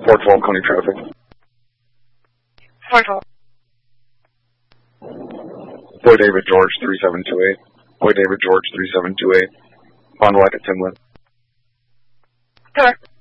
412 Coney traffic. 412. Boy David George 3728. Boy David George 3728. Fond du Lac at Timlin. Sure.